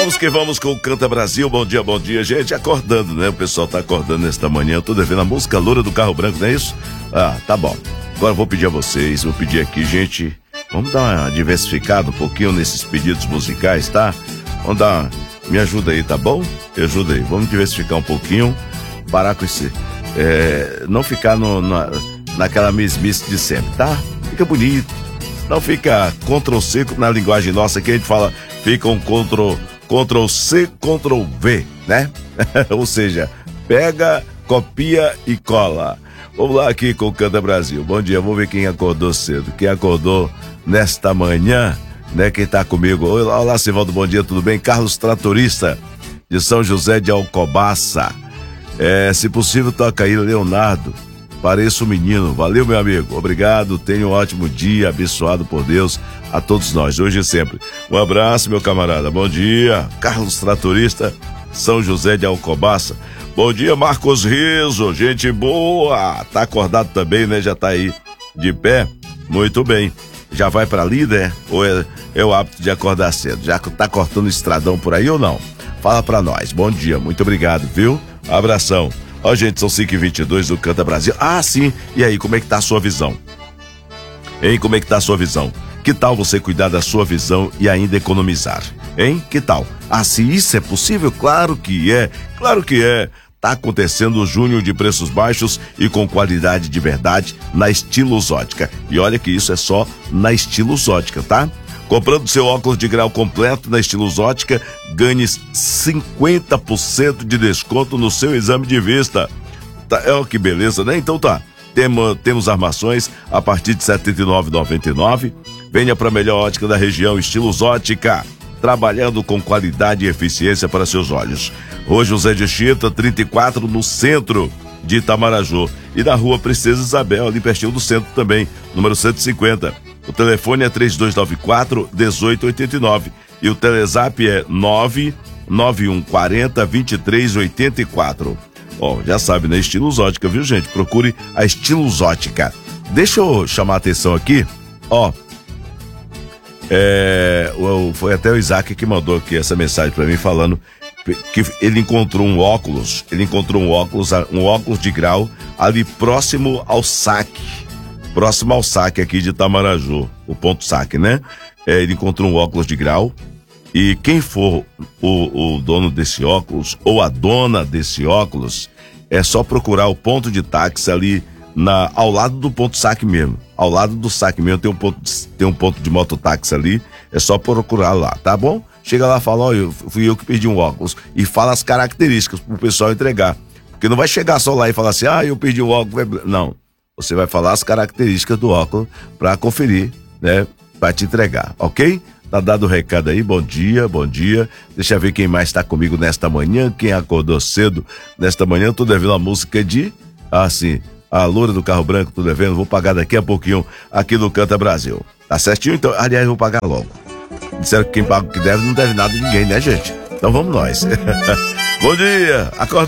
que vamos com o Canta Brasil. Bom dia, gente. Acordando, né? O pessoal tá acordando nesta manhã. Eu tô devendo a música Loura do Carro Branco, não é isso? Ah, tá bom. Agora eu vou pedir a vocês, vou pedir aqui, gente, vamos dar uma diversificada um pouquinho nesses pedidos musicais, tá? Vamos dar, me ajuda aí, tá bom? Me ajuda aí, vamos diversificar um pouquinho, parar com esse, não ficar naquela mesmice de sempre, tá? Fica bonito, não fica Ctrl-C na linguagem nossa, que a gente fala, fica um Ctrl-C, Ctrl-V, né? Ou seja, pega, copia e cola. Vamos lá aqui com o Canta Brasil. Bom dia, vamos ver quem acordou cedo. Quem acordou nesta manhã, né? Quem tá comigo. Olá, Sivaldo, bom dia, tudo bem? Carlos Tratorista, de São José de Alcobaça. Se possível, toca aí, Leonardo. Pareço um menino. Valeu, meu amigo. Obrigado, tenha um ótimo dia, abençoado por Deus a todos nós, hoje e sempre. Um abraço, meu camarada. Bom dia, Carlos Tratorista, São José de Alcobaça. Bom dia, Marcos Riso, gente boa, tá acordado também, né, já tá aí de pé, muito bem, já vai pra líder, ou é o hábito de acordar cedo, já tá cortando o estradão por aí ou não? Fala pra nós, bom dia, muito obrigado, viu, abração. Ó, gente, são 5h22 do Canta Brasil, sim, e aí, como é que tá a sua visão? Hein, como é que tá a sua visão? Que tal você cuidar da sua visão e ainda economizar? Hein? Que tal? Se isso é possível, claro que é. Tá acontecendo o junho de preços baixos e com qualidade de verdade na Estilos Ótica. E olha que isso é só na Estilos Ótica, tá? Comprando seu óculos de grau completo na Estilos Ótica, ganhe 50% de desconto no seu exame de vista. Tá, que beleza, né? Então tá. Temos armações a partir de R$ 79,99. Venha para a melhor ótica da região, Estilos Ótica, trabalhando com qualidade e eficiência para seus olhos. Rua José de Chita, 34, no centro de Itamaraju. E na Rua Princesa Isabel, ali pertinho do centro também, número 150. O telefone é 3294-1889. E o Telezap é 99140-2384. Já sabe, né? Estilos Ótica, viu, gente? Procure a Estilos Ótica. Deixa eu chamar a atenção aqui, foi até o Isaac que mandou aqui essa mensagem pra mim falando que ele encontrou um óculos de grau ali próximo ao saque aqui de Itamaraju, o ponto saque, né? Ele encontrou um óculos de grau e quem for o dono desse óculos ou a dona desse óculos, é só procurar o ponto de táxi ali ao lado do ponto saque mesmo. Ao lado do saque mesmo tem um ponto de mototáxi ali, é só procurar lá, tá bom? Chega lá e fala, fui eu que pedi um óculos, e fala as características pro pessoal entregar, porque não vai chegar só lá e falar assim, eu pedi um óculos, não, você vai falar as características do óculos pra conferir, né, pra te entregar, ok? Tá dado o recado aí, bom dia, deixa eu ver quem mais tá comigo nesta manhã, quem acordou cedo nesta manhã. Eu tô devendo a música de, a Loura do Carro Branco, tô devendo, vou pagar daqui a pouquinho aqui no Canta Brasil. Tá certinho? Então, aliás, eu vou pagar logo. Disseram que quem paga o que deve não deve nada de ninguém, né, gente? Então vamos nós. Bom dia, acordando.